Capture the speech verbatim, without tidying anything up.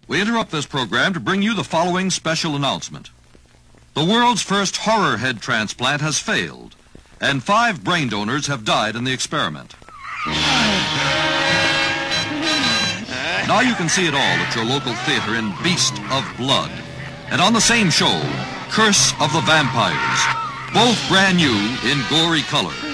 we interrupt this program to bring you the following special announcement. The world's first horror head transplant has failed, and five brain donors have died in the experiment. Now you can see it all at your local theater in Beast of Blood. And on the same show, Curse of the Vampires. Both brand new in gory color.